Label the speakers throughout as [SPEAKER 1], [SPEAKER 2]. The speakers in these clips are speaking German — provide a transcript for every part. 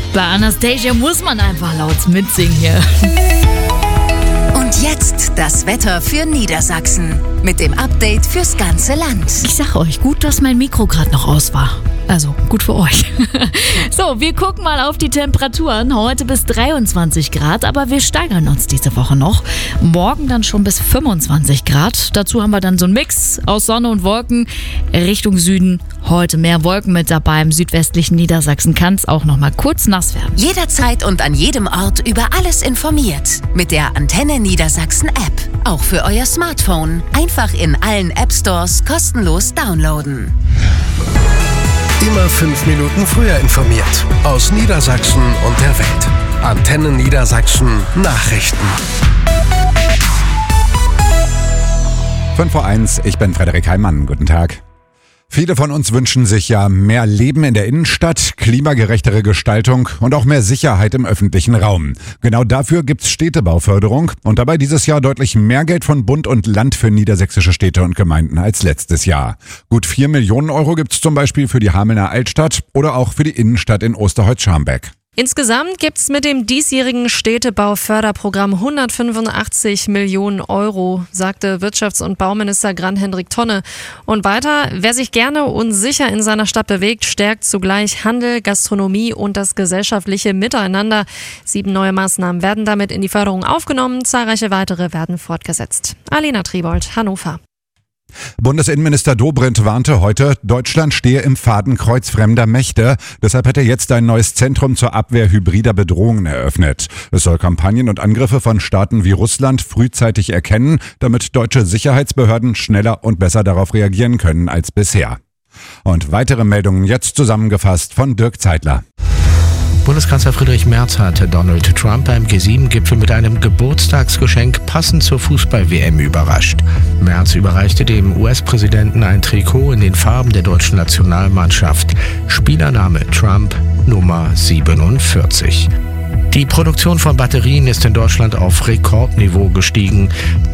[SPEAKER 1] Bei Anastasia muss man einfach laut mitsingen hier.
[SPEAKER 2] Und jetzt das Wetter für Niedersachsen mit dem Update fürs ganze Land.
[SPEAKER 1] Ich sag euch, gut, dass mein Mikro gerade noch aus war. Also, gut für euch. So, wir gucken mal auf die Temperaturen. Heute bis 23 Grad, aber wir steigern uns diese Woche noch. Morgen dann schon bis 25 Grad. Dazu haben wir dann so einen Mix aus Sonne und Wolken. Richtung Süden heute mehr Wolken mit dabei. Im südwestlichen Niedersachsen kann es auch noch mal kurz nass werden.
[SPEAKER 2] Jederzeit und an jedem Ort über alles informiert. Mit der Antenne Niedersachsen App. Auch für euer Smartphone. Einfach in allen App Stores kostenlos downloaden.
[SPEAKER 3] Immer 5 Minuten früher informiert. Aus Niedersachsen und der Welt. Antenne Niedersachsen Nachrichten.
[SPEAKER 4] 5:01, ich bin Frederik Heimann. Guten Tag. Viele von uns wünschen sich ja mehr Leben in der Innenstadt, klimagerechtere Gestaltung und auch mehr Sicherheit im öffentlichen Raum. Genau dafür gibt's Städtebauförderung und dabei dieses Jahr deutlich mehr Geld von Bund und Land für niedersächsische Städte und Gemeinden als letztes Jahr. Gut 4 Millionen Euro gibt's zum Beispiel für die Hamelner Altstadt oder auch für die Innenstadt in Osterholz-Scharmbeck.
[SPEAKER 5] Insgesamt gibt es mit dem diesjährigen Städtebauförderprogramm 185 Millionen Euro, sagte Wirtschafts- und Bauminister Gran-Hendrik Tonne. Und weiter, wer sich gerne und sicher in seiner Stadt bewegt, stärkt zugleich Handel, Gastronomie und das gesellschaftliche Miteinander. 7 neue Maßnahmen werden damit in die Förderung aufgenommen, zahlreiche weitere werden fortgesetzt. Alena Triebold, Hannover.
[SPEAKER 4] Bundesinnenminister Dobrindt warnte heute, Deutschland stehe im Fadenkreuz fremder Mächte. Deshalb hat er jetzt ein neues Zentrum zur Abwehr hybrider Bedrohungen eröffnet. Es soll Kampagnen und Angriffe von Staaten wie Russland frühzeitig erkennen, damit deutsche Sicherheitsbehörden schneller und besser darauf reagieren können als bisher. Und weitere Meldungen jetzt zusammengefasst von Dirk Zeitler.
[SPEAKER 6] Bundeskanzler Friedrich Merz hatte Donald Trump beim G7-Gipfel mit einem Geburtstagsgeschenk passend zur Fußball-WM überrascht. Merz überreichte dem US-Präsidenten ein Trikot in den Farben der deutschen Nationalmannschaft. Spielername Trump, Nummer 47. Die Produktion von Batterien ist in Deutschland auf Rekordniveau gestiegen.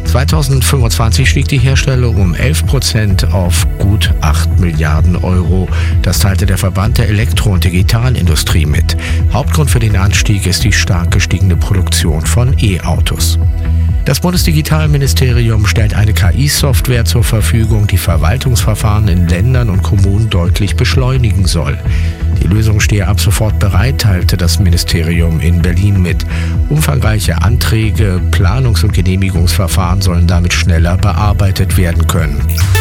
[SPEAKER 6] 2025 stieg die Herstellung um 11% auf gut 8 Milliarden Euro. Das teilte der Verband der Elektro- und Digitalindustrie mit. Hauptgrund für den Anstieg ist die stark gestiegene Produktion von E-Autos. Das Bundesdigitalministerium stellt eine KI-Software zur Verfügung, die Verwaltungsverfahren in Ländern und Kommunen deutlich beschleunigen soll. Die Lösung stehe ab sofort bereit, teilte das Ministerium in Berlin mit. Umfangreiche Anträge, Planungs- und Genehmigungsverfahren sollen damit schneller bearbeitet werden können.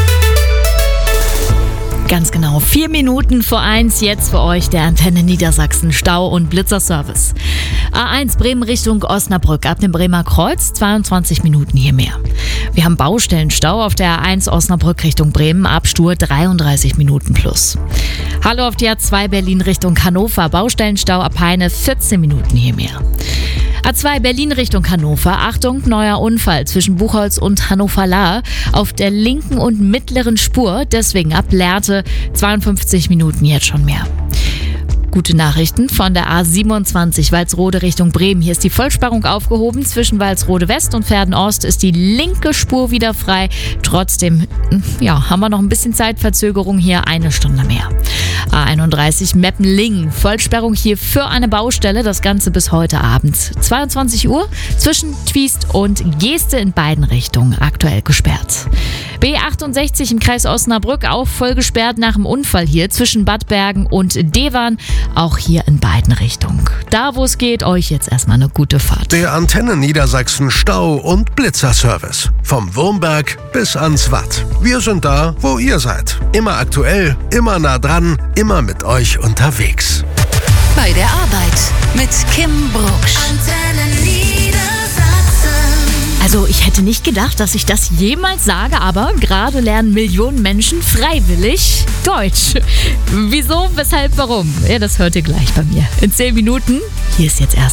[SPEAKER 1] Ganz genau, 4 Minuten vor 1, jetzt für euch der Antenne Niedersachsen Stau- und Blitzerservice. A1 Bremen Richtung Osnabrück, ab dem Bremer Kreuz, 22 Minuten hier mehr. Wir haben Baustellenstau auf der A1 Osnabrück Richtung Bremen, Abstur 33 Minuten plus. Hallo auf die A2 Berlin Richtung Hannover, Baustellenstau ab Peine 14 Minuten hier mehr. A2 Berlin Richtung Hannover, Achtung, neuer Unfall zwischen Buchholz und Hannover-Lahr auf der linken und mittleren Spur, deswegen ab Lehrte 52 Minuten jetzt schon mehr. Gute Nachrichten von der A27 Walsrode Richtung Bremen. Hier ist die Vollsperrung aufgehoben. Zwischen Walsrode West und Verden Ost ist die linke Spur wieder frei. Trotzdem haben wir noch ein bisschen Zeitverzögerung hier, 1 Stunde mehr. A31 Meppen-Lingen. Vollsperrung hier für eine Baustelle. Das Ganze bis heute Abend. 22 Uhr zwischen Twiest und Geeste in beiden Richtungen aktuell gesperrt. B68 im Kreis Osnabrück auch voll gesperrt nach dem Unfall hier zwischen Bad Bergen und Dewan. Auch hier in beiden Richtungen. Da, wo es geht, euch jetzt erstmal eine gute Fahrt.
[SPEAKER 3] Der Antenne Niedersachsen Stau- und Blitzerservice. Vom Wurmberg bis ans Watt. Wir sind da, wo ihr seid. Immer aktuell, immer nah dran, immer mit euch unterwegs.
[SPEAKER 2] Bei der Arbeit mit Kim Brucksch. Antenne Niedersachsen.
[SPEAKER 1] Also ich hätte nicht gedacht, dass ich das jemals sage, aber gerade lernen Millionen Menschen freiwillig Deutsch. Wieso, weshalb, warum? Ja, das hört ihr gleich bei mir. In 10 Minuten. Hier ist jetzt erst